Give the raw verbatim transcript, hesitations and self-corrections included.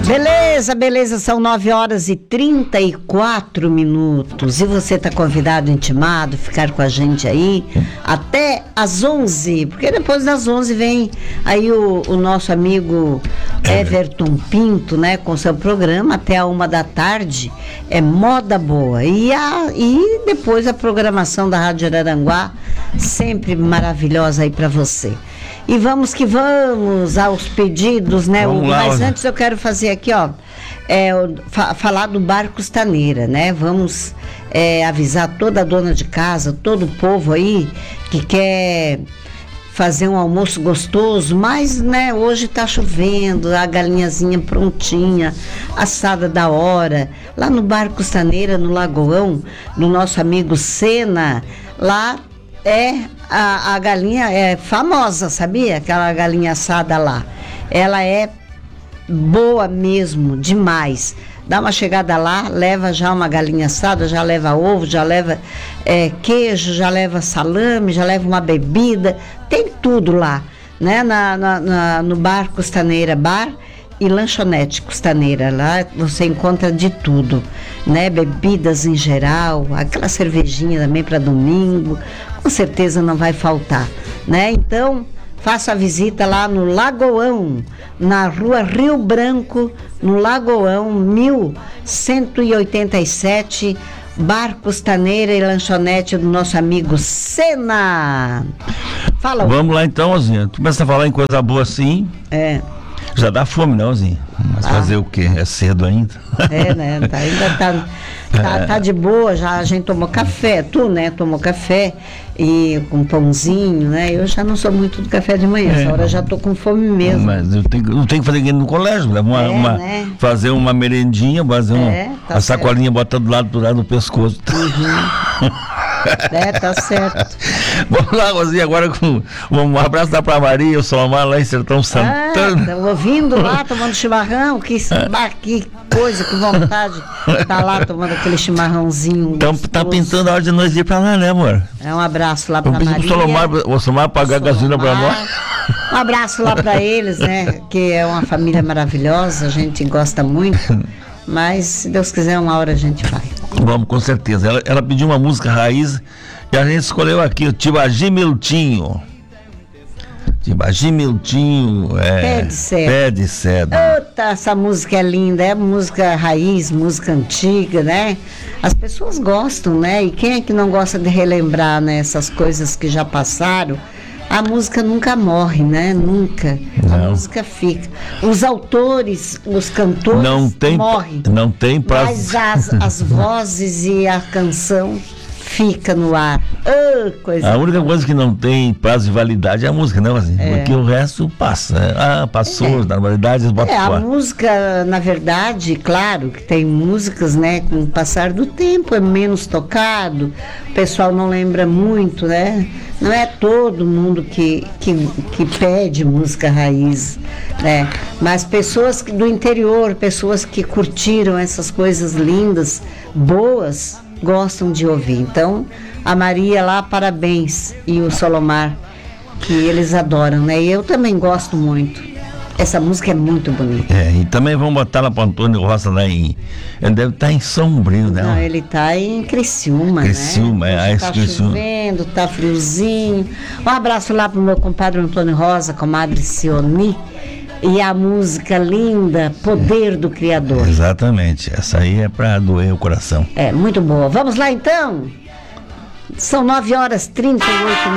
Beleza, beleza, são nove horas e trinta e quatro minutos. E você está convidado, intimado, ficar com a gente aí até às onze, porque depois das onze vem aí o, o nosso amigo Everton Pinto, né, com seu programa até a uma da tarde. É moda boa. E, a, e depois a programação da Rádio Araranguá, sempre maravilhosa aí para você. E vamos que vamos aos pedidos, né? Vamos lá, Mas olha. antes eu quero fazer aqui, ó, é, fa- falar do Bar Costaneira, né? Vamos é, avisar toda dona de casa, todo o povo aí que quer fazer um almoço gostoso, mas, né, hoje tá chovendo, a galinhazinha prontinha, assada da hora, lá no Bar Costaneira, no Lagoão, do nosso amigo Sena, lá é a, a galinha é famosa, sabia? Aquela galinha assada lá. Ela é boa mesmo, demais. Dá uma chegada lá, leva já uma galinha assada, já leva ovo, já leva é, queijo, já leva salame, já leva uma bebida. Tem tudo lá, né? Na, na, na, no Bar Costaneira, bar e lanchonete Costaneira. Lá você encontra de tudo, né? Bebidas em geral, aquela cervejinha também para domingo, com certeza não vai faltar, né? Então, faça a visita lá no Lagoão, na rua Rio Branco, no Lagoão, mil cento e oitenta e sete, Bar Costaneira e lanchonete do nosso amigo Sena. Fala. Vamos lá então, Ozinha. Tu começa a falar em coisa boa assim, É. já dá fome, não, Ozinha? Mas Ah. fazer o quê? É cedo ainda. É, né? Tá, ainda tá, tá, tá de boa, já a gente tomou café, tu, né? Tomou café e com pãozinho, né? Eu já não sou muito do café de manhã, É. essa hora eu já tô com fome mesmo. Mas eu tenho, eu tenho que fazer aqui no colégio, levar uma, É, uma- né? fazer uma merendinha, fazer um, É, tá a certo. sacolinha, botar do lado do lado do pescoço. É, tá certo. Vamos lá, Rosinha, agora com um abraço da pra Maria, o Solomar lá em Sertão Ah, Santana. tá ouvindo lá, tomando chimarrão, que, bah, que coisa, que vontade. Tá lá tomando aquele chimarrãozinho. Então tá gostoso. pintando a hora de nós ir pra lá, né, amor? É, um abraço lá pra Eu pedi pro Maria. Solomar, o Solomar pagar gasolina pra Solomar. nós. Um abraço lá para eles, né? Que é uma família maravilhosa, a gente gosta muito. Mas, se Deus quiser, uma hora a gente vai. Vamos, com certeza. Ela, ela pediu uma música raiz e a gente escolheu aqui o Tibagi Miltinho. Tibagi Miltinho, é. Pé de cedro. Pé de cedro. Eita, essa música é linda, é música raiz, música antiga, né? As pessoas gostam, né? E quem é que não gosta de relembrar, né, essas coisas que já passaram? A música nunca morre, né? Nunca. A Não. música fica. Os autores, os cantores Não tem, morrem. não tem prazo. Mas as, as vozes e a canção fica no ar. Ah, coisa. A única coisa que não tem prazo de validade é a música, né, assim? É. Porque o resto passa. né? Ah, passou, É. na validade, eles botam É, a fora. música, na verdade, claro que tem músicas, né, com o passar do tempo é menos tocado, o pessoal não lembra muito, né? Não é todo mundo que, que, que pede música raiz, né? Mas pessoas que- do interior, pessoas que curtiram essas coisas lindas, boas, gostam de ouvir. Então, a Maria lá, parabéns, e o Solomar, que eles adoram, né? E eu também gosto muito. Essa música é muito bonita. É, e também vamos botar lá para Antônio Roça lá em. Ele deve estar em Sombrio, né? Não, ele tá em Criciúma, Criciúma, né? é, Hoje ah, tá esse Criciúma. chovendo, tá friozinho. Um abraço lá pro meu compadre Antônio Rosa, comadre Sioni. E a música linda, Poder do Criador. Exatamente. Essa aí é para doer o coração. É, muito boa. Vamos lá então? São nove horas e trinta e oito minutos.